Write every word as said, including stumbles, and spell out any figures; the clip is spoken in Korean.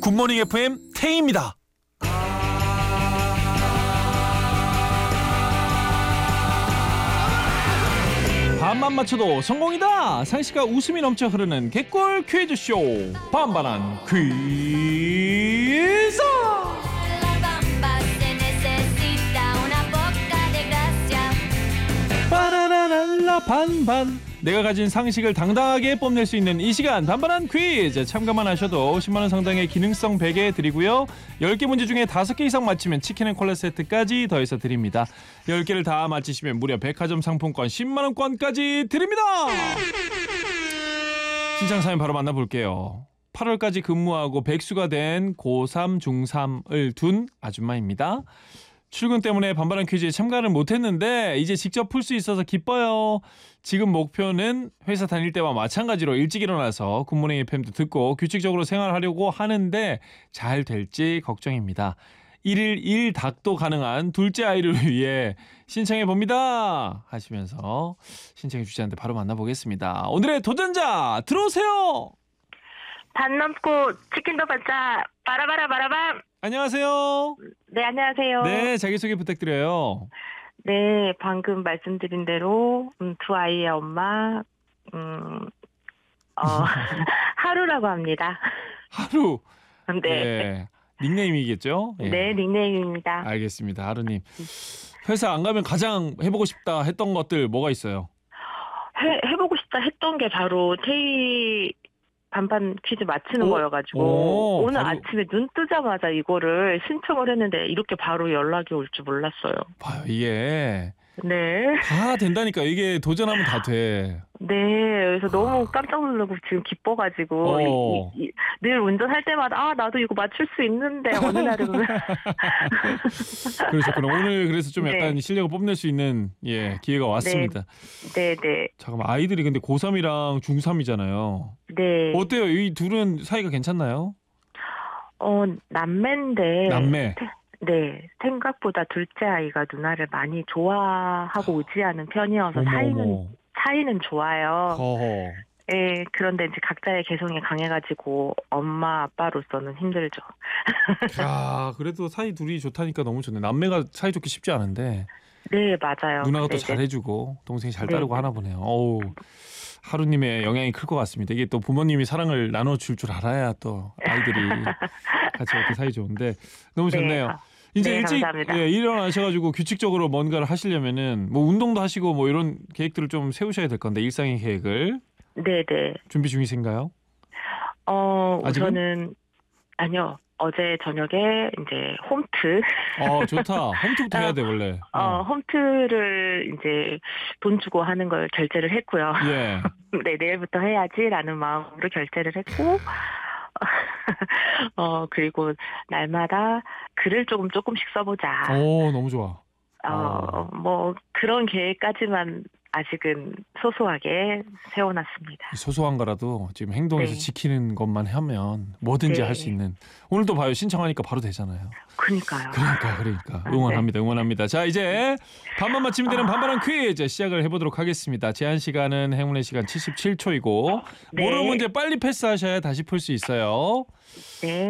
굿모닝 에프엠 태희입니다. 반만 맞춰도 성공이다. 상식과 웃음이 넘쳐 흐르는 개꿀 퀴즈쇼 반반한 퀴즈. 빠라라랄라 반반. 내가 가진 상식을 당당하게 뽐낼 수 있는 이 시간 반반한 퀴즈. 참가만 하셔도 십만 원 상당의 기능성 베개 드리고요. 열 개 문제 중에 다섯 개 이상 맞히면 치킨 앤 콜라 세트까지 더해서 드립니다. 열 개를 다 맞히시면 무려 백화점 상품권 십만 원권까지 드립니다. 신청 사연 바로 만나볼게요. 팔월까지 근무하고 백수가 된 고삼, 중삼을 둔 아줌마입니다. 출근 때문에 반반한 퀴즈에 참가를 못했는데 이제 직접 풀 수 있어서 기뻐요. 지금 목표는 회사 다닐 때와 마찬가지로 일찍 일어나서 굿모닝 에프엠도 듣고 규칙적으로 생활하려고 하는데 잘 될지 걱정입니다. 일일 일 닭도 가능한 둘째 아이를 위해 신청해 봅니다 하시면서 신청해 주시는데 바로 만나보겠습니다. 오늘의 도전자 들어오세요. 반 넘고 치킨도 받자. 바라바라 바라밤. 안녕하세요. 네, 안녕하세요. 네, 자기소개 부탁드려요. 네, 방금 말씀드린 대로 음, 두 아이의 엄마 음, 어, 하루라고 합니다. 하루. 네. 네. 닉네임이겠죠? 예. 네, 닉네임입니다. 알겠습니다. 하루님. 회사 안 가면 가장 해보고 싶다 했던 것들 뭐가 있어요? 해, 해보고 싶다 했던 게 바로 테이 반반 퀴즈 맞히는 오? 거여가지고 오, 오늘 바로... 아침에 눈 뜨자마자 이거를 신청을 했는데 이렇게 바로 연락이 올 줄 몰랐어요. 봐요, 이게 네. 다 된다니까. 이게 도전하면 다 돼. 네, 그래서 너무 깜짝 놀라고 지금 기뻐가지고 어. 이, 이, 늘 운전할 때마다 아 나도 이거 맞출 수 있는데 어느 날은 그러셨구나. 오늘 그래서 좀 약간 네. 실력을 뽐낼 수 있는 예 기회가 왔습니다. 네, 네. 잠깐만, 아이들이 근데 고삼이랑 중삼이잖아요. 네. 어때요? 이 둘은 사이가 괜찮나요? 어 남매인데. 남매. 네, 생각보다 둘째 아이가 누나를 많이 좋아하고 의지하는 편이어서 어머, 사이는 어머. 사이는 좋아요. 허허. 네, 그런데 이제 각자의 개성이 강해가지고 엄마 아빠로서는 힘들죠. 야, 그래도 사이 둘이 좋다니까 너무 좋네. 남매가 사이 좋기 쉽지 않은데. 네, 맞아요. 누나가 또 네네. 잘해주고 동생이 잘 네네. 따르고 하나 보네요. 어우, 하루님의 영향이 클 것 같습니다. 이게 또 부모님이 사랑을 나눠줄 줄 알아야 또 아이들이 같이 이렇게 사이 좋은데 너무 좋네요. 네, 이제 네, 일찍 감사합니다. 예, 일어나셔가지고 규칙적으로 뭔가를 하시려면은 뭐 운동도 하시고 뭐 이런 계획들을 좀 세우셔야 될 건데 일상의 계획을 네네. 준비 중이신가요? 어, 아직은? 우선은, 아니요. 어제 저녁에 이제 홈트, 어, 좋다. 홈트부터 해야 돼 원래. 어, 홈트를 이제 돈 주고 하는 걸 결제를 했고요. 예. 네, 내일부터 해야지라는 마음으로 결제를 했고, 어, 그리고 날마다 글을 조금 조금씩 써보자. 오, 너무 좋아. 어, 뭐, 그런 계획까지만 아직은 소소하게 세워놨습니다. 소소한 거라도 지금 행동에서 네. 지키는 것만 하면 뭐든지 네. 할 수 있는. 오늘도 봐요. 신청하니까 바로 되잖아요. 그러니까요. 그러니까 그러니까 아, 응원합니다. 응원합니다. 자, 이제 반만 맞히면 되는 반반한 퀴즈 시작을 해보도록 하겠습니다. 제한 시간은 행운의 시간 칠십칠 초이고 네. 모르는 문제 빨리 패스하셔야 다시 풀 수 있어요. 네.